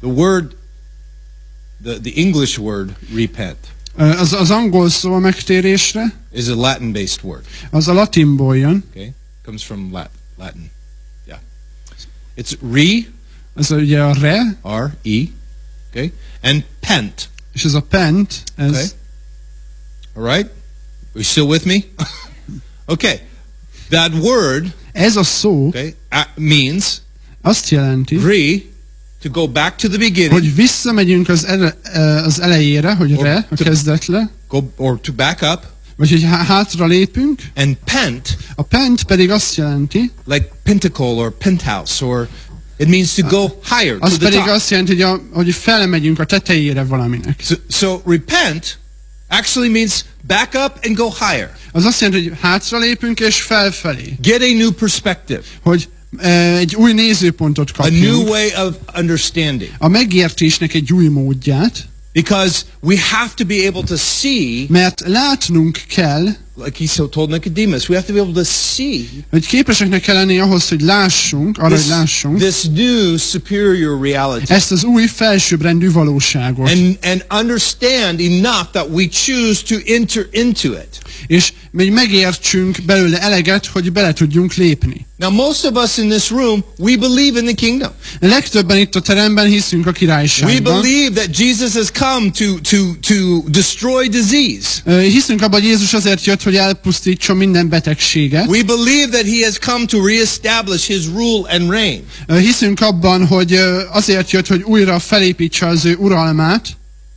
the English word repent Az angol szó a megtérésre, is a Latin-based word. az a latinból jön. Okay, comes from Latin. Yeah, it's re, Ez ugye a re, R-E, okay, and pent. és ez a pent, ez Okay. All right, are you still with me? Okay, that word, ez a szó okay, means azt jelenti, re, to go back to the beginning, hogy visszamegyünk az elejére, hogy re, a kezdetre, or to back up, vagy hogy hátra lépünk. and pent, A pent pedig azt jelenti, like pentacle or penthouse, or it means to go higher, to az the pedig top. azt jelenti, hogy felmegyünk a tetejére valaminek. So repent actually means back up and go higher. Az azt jelenti, hogy hátra lépünk és felfelé. Get a new perspective, Hogy egy új nézőpontot a new kapjunk. way of understanding. A megértésnek egy új módját, Because we have to be able to see, mert látnunk kell, like he told Nicodemus, we have to be able to see hogy képeseknek kell lenni ahhoz, hogy lássunk, arra, hogy lássunk, this new superior reality. ezt az új felsőbbrendű valóságot. And understand enough that we choose to enter into it. És még megértsünk belőle eleget, hogy bele tudjunk lépni. Now most of us in this room, we believe in the kingdom. A legtöbben itt a teremben hiszünk a We királyságban. believe that Jesus has come to destroy disease. Hiszünk abban, hogy Jézus azért jött, hogy elpusztítson minden betegséget. We believe that he has come to reestablish his rule and reign. Hiszünk abban, hogy azért jött, hogy újra felépítse az ő uralmát.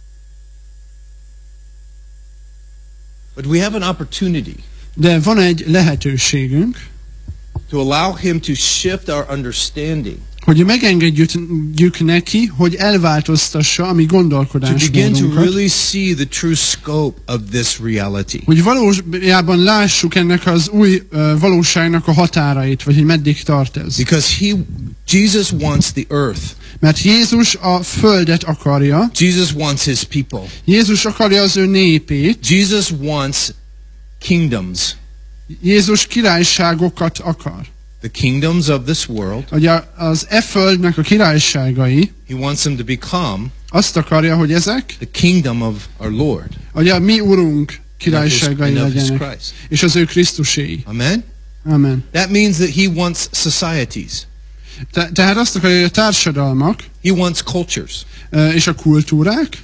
But we have an opportunity De van egy lehetőségünk, to allow him to shift our understanding, hogy megengedjük neki, hogy elváltoztassa a mi to begin to gondolkodásmódunkat. really see the true scope of this reality. Hogy valójában lássuk ennek az új valóságnak a határait, vagy hogy meddig tart ez. Because Jesus wants the earth. Mert Jézus a földet akarja, Jesus wants his people. Jézus akarja az ő népét, Jesus wants kingdoms. Jézus királyságokat akar. The kingdoms of this world, Hogy az földnek a királyságai he wants them to become azt akarja, hogy ezek, the kingdom of our Lord hogy a mi urunk királyságai and of his legyenek, Christ. és az ő Krisztuséi. Amen? Amen. That means that he wants societies. Tehát azt akarja, hogy a társadalmak He wants cultures. és a kultúrák,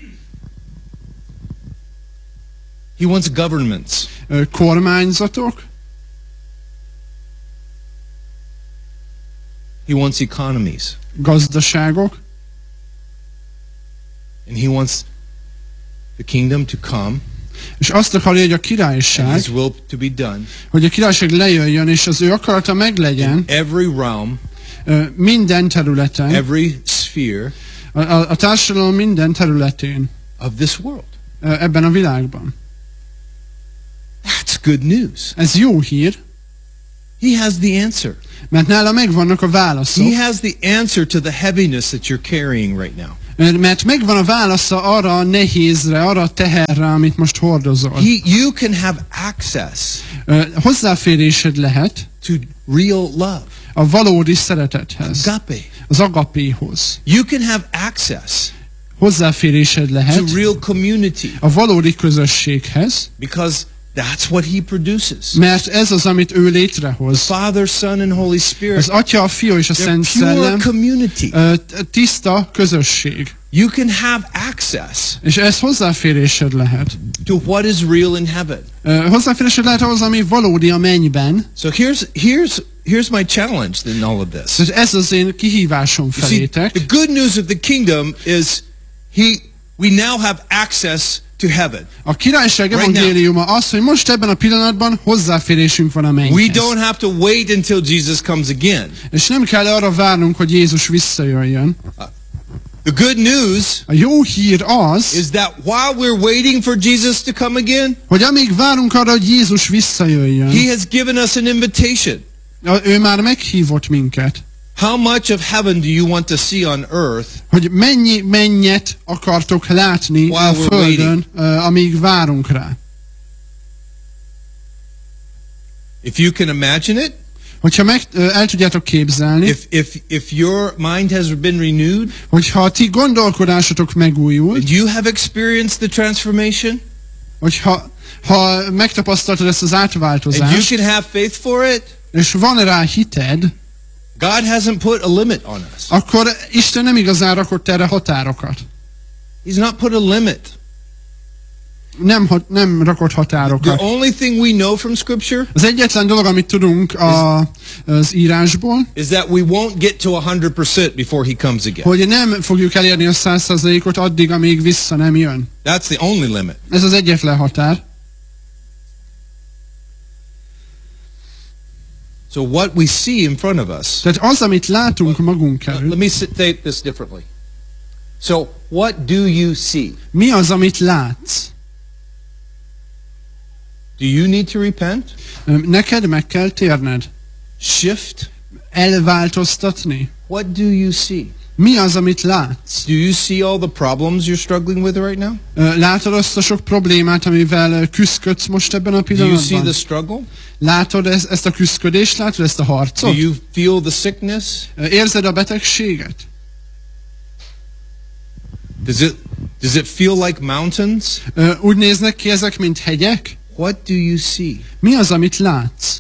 He wants governments. kormányzatok, He wants economies. gazdaságok, And he wants the kingdom to come és azt akarja, hogy a and királyság, his will to be done hogy a királyság lejöjjön, és az ő akarata meglegyen in every realm, minden területen, every sphere a társadalom minden területén, of this world. ebben a világban. That's good news. Ez jó hír, He has the answer. mert nála megvannak a válaszok, He has the answer to the heaviness that you're carrying right now. mert megvan a válasza arra a nehézre, arra a teherre, amit most hordozol. You can have access Hozzáférésed lehet to real love, a valódi szeretethez, agape. az agapéhoz. You can have access Hozzáférésed to lehet real community a valódi közösséghez, because that's what he produces. mert ez az, amit ő létrehoz. Father, Son, and Holy Az Spirit. Atya, a Fiú és a They're Szent pure Szellem community. tiszta közösség. You can have access És ez hozzáférésed lehet. to what is real in heaven. Hozzáférésed lehet ahhoz, ami valódi a mennyben. So here's my challenge in all of this. Tehát ez az én kihívásom You see, felétek. the good news of the kingdom is we now have access to heaven. A királyság Right evangéliuma az, hogy most ebben a pillanatban hozzáférésünk van a We mennyhez. don't have to wait until Jesus comes again. És nem kell arra várnunk, hogy Jézus visszajöjjön. The good news A jó hír az, is that while we're waiting for Jesus to come again, hogy amíg várunk arra, hogy Jézus visszajöjjön, he has given us an invitation. ő már meghívott minket, How much of heaven do you want to see on earth hogy mennyi mennyet akartok látni While a we're Földön, amíg várunk rá. if you can imagine it? Hogyha el tudjátok képzelni, if your mind has been renewed, hogyha a ti gondolkodásotok megújul, and you have experienced the transformation, hogyha megtapasztaltad ezt az and you átváltozást, can have faith for it, és van rá hited, God hasn't put a limit on us. akkor Isten nem igazán rakott erre határokat. He's not put a limit. Nem rakott The határokat. only thing we know from Scripture Az egyetlen dolog, amit tudunk az írásból, is that we won't get to 100% before He comes again. hogy nem fogjuk elérni a 100%-ot addig, amíg vissza nem jön. That's the only limit. Ez az egyetlen határ. So what we see in front of us. Tehát az, amit látunk magunk Let előtt, me state this differently. So what do you see? mi az, amit látsz? Do you need to repent? Neked meg kell térned. Shift? Elváltoztatni. What do you see? Mi az, amit látsz? Do you see all the problems you're struggling with right now? Látod azt a sok problémát, amivel küzdködsz most ebben a Do you see the pillanatban? struggle? Látod ezt a küzdködést? Látod ezt a Do harcot? you feel the sickness? Érzed a betegséget? Does it feel like mountains? Úgy néznek ki ezek, mint hegyek? What do you see? Mi az, amit látsz?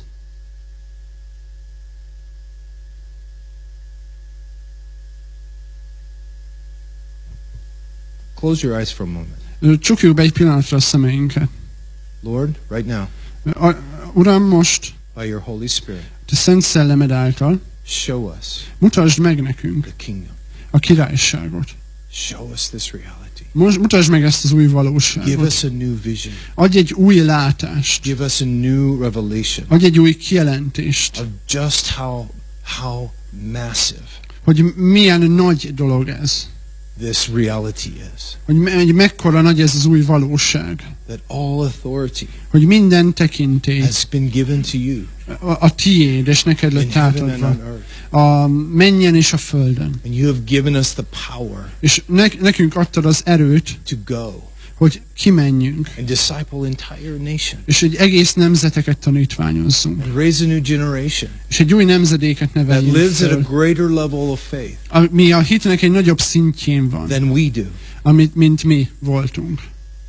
Close your eyes for a moment. Csukjuk be egy pillanatra a szemeinket. Lord, right now, Uram, most by your Holy Spirit, te Szent Szellemed által show us mutasd meg nekünk the kingdom. a királyságot. Show us this reality. Most mutasd meg ezt az új Give valóságot. us a new vision. Adj egy új látást. Give us a new revelation Adj egy új kijelentést, of just how massive hogy milyen nagy dolog ez. this reality is. Hogy mekkora nagy ez az új valóság. That all authority Hogy minden tekintély has been given to you a tiéd, és neked in lett heaven and átadva. on earth. A mennyen és a földön. And you have given us the power És nekünk adtad az erőt, to go hogy kimenjünk, and disciple entire nation és egy egész nemzeteket tanítványozzunk. and raise a new generation És egy új nemzedéket that neveljünk lives at a föl, greater level of faith ami a hitnek egy nagyobb szintjén van, than we do. mint mi voltunk.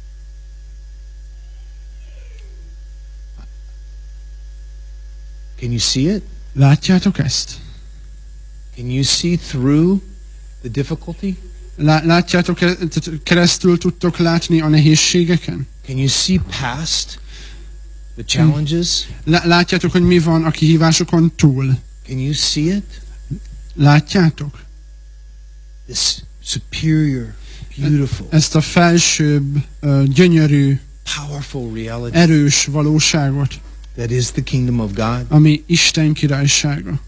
Can you see it? Látjátok ezt? Can you see through the difficulty? Látjátok, tehát keresztül tudtok látni a nehézségeken? Can you see past the challenges? Látjátok, hogy mi van a kihívásokon túl? Can you see it? Látjátok? This superior, beautiful, Ezt a felsőbb, gyönyörű, powerful reality erős valóságot, that is the kingdom of God. ami Isten királysága.